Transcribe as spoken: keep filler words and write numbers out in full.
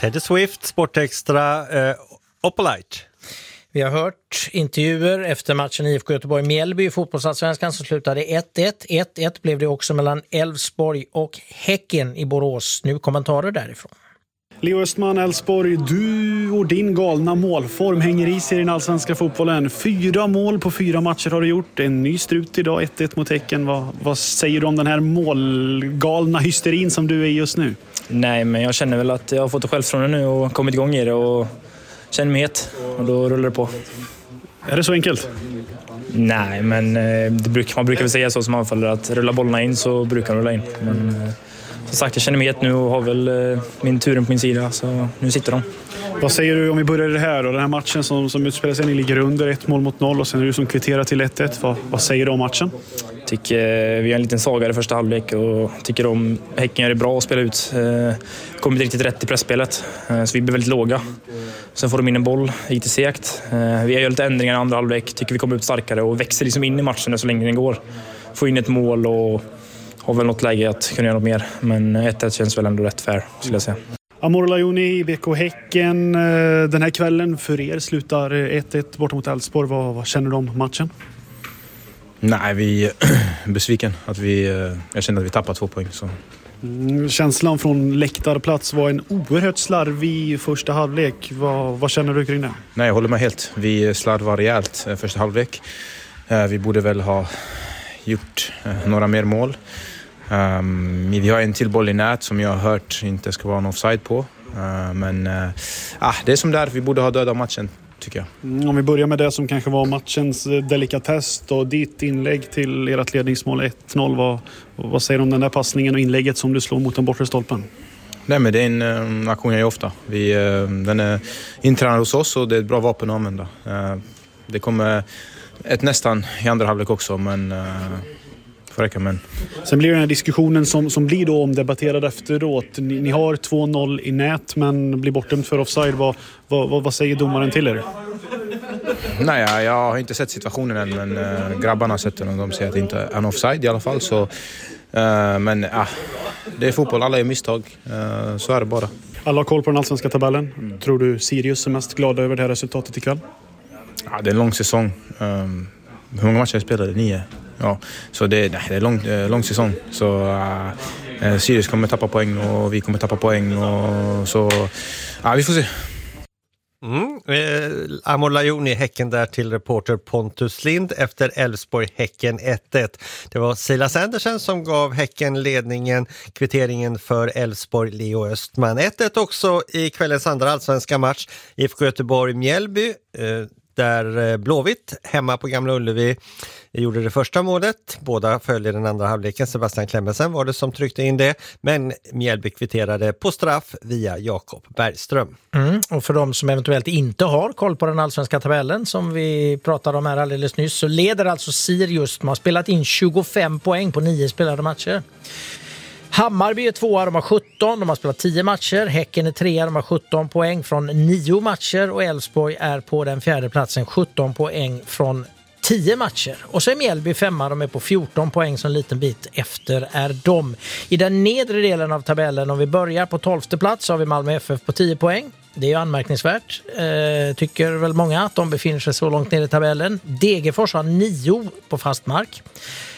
Teddy Swift, Sportextra, eh, Oppolite. Vi har hört intervjuer efter matchen I F K Göteborg-Mjällby i fotbollsallsvenskan som slutade ett ett. ett ett blev det också mellan Elfsborg och Häcken i Borås. Nu kommentarer därifrån. Leo Östman, Elfsborg, du och din galna målform hänger i sig i den allsvenska fotbollen. Fyra mål på fyra matcher har du gjort. En ny strut idag, ett ett mot Häcken. Vad, vad säger du om den här målgalna hysterin som du är i just nu? Nej, men jag känner väl att jag har fått det självförtroende nu och kommit igång i det och känner mig het. Och då rullar det på. Är det så enkelt? Nej, men det brukar, man brukar väl säga så som anfaller att rulla bollarna in så brukar de rulla in. Men som sagt, jag känner mig het nu och har väl min turen på min sida, så nu sitter de. Vad säger du om vi börjar det här och den här matchen som, som utspelar sig? Ni ligger under ett mål mot noll och sen är du som kvitterar till ett ett. Vad, vad säger du om matchen? Tycker vi har en liten svagare första halvlek och tycker om Häcken gör det bra att spela ut. Kommer inte riktigt rätt i pressspelet, så vi blir väldigt låga. Sen får de in en boll, gick till segt. Vi har gjort lite ändringar i andra halvlek, tycker vi kommer ut starkare och växer liksom in i matchen så länge den går. Får in ett mål och har väl något läge att kunna göra något mer. Men ett ett känns väl ändå rätt fair, skulle jag säga. Amor Lajoni i B K Häcken. Den här kvällen för er slutar ett ett bort mot Elfsborg. Vad, vad känner du om matchen? Nej, vi är besviken. Att vi, jag känner att vi tappar två poäng. Så. Mm, känslan från läktarplats var en oerhört slarvig första halvlek. Vad, vad känner du kring det? Nej, jag håller med helt. Vi slarvar rejält första halvlek. Vi borde väl ha gjort några mer mål. Um, vi har en till boll i nät som jag har hört inte ska vara en offside på. Uh, men uh, ah, det är som där, vi borde ha dödat matchen, tycker jag. Mm, om vi börjar med det som kanske var matchens delikatess och ditt inlägg till ert ledningsmål ett noll. Vad, vad säger du om den där passningen och inlägget som du slår mot den bortre stolpen? Nej, men det är en um, aktion jag gör ofta. Vi, uh, den är intränad hos oss och det är ett bra vapen att använda. Uh, det kommer ett nästan i andra halvlek också, men... Uh, Men. Sen blir det den här diskussionen som, som blir då omdebatterad efteråt. Ni, ni har två noll i nät men blir bortdömt för offside. Vad, vad, vad säger domaren till er? Nej, jag har inte sett situationen än, men äh, grabbarna har sett den och de säger att det inte är en offside i alla fall. Så, äh, men äh, det är fotboll, alla är misstag. Äh, så är det bara. Alla har koll på den allsvenska tabellen. Mm. Tror du Sirius är mest glad över det här resultatet ikväll? Ja, det är en lång säsong. Um, hur många matcher jag spelade? Nio. Ja, så det, nej, det är en lång, lång säsong. Så uh, Sirius kommer tappa poäng och vi kommer tappa poäng. Och, så ja, vi får se. Mm. Eh, Amor Lajoni, Häcken där till reporter Pontus Lind efter Elfsborg Häcken ett ett. Det var Silas Andersen som gav Häcken ledningen, kvitteringen för Elfsborg Leo Östman. ett ett också i kvällens andra allsvenska match. I F K Göteborg-Mjällby eh, där Blåvitt hemma på Gamla Ullevi gjorde det första målet. Båda följer den andra halvleken. Sebastian Klemmensen var det som tryckte in det. Men Mjällby kvitterade på straff via Jakob Bergström. Mm, och för de som eventuellt inte har koll på den allsvenska tabellen som vi pratade om här alldeles nyss, så leder alltså Sirius. De har spelat in tjugofem poäng på nio spelade matcher. Hammarby är tvåa, de har sjutton, de har spelat tio matcher. Häcken är trea, de har sjutton poäng från nio matcher. Och Elfsborg är på den fjärde platsen, sjutton poäng från tio matcher. Och så är Mjällby femma, de är på fjorton poäng, så en liten bit efter är de. I den nedre delen av tabellen, om vi börjar på tolfte plats, så har vi Malmö F F på tio poäng. Det är ju anmärkningsvärt, eh, tycker väl många, att de befinner sig så långt ner i tabellen. Degerfors har nio på fast mark.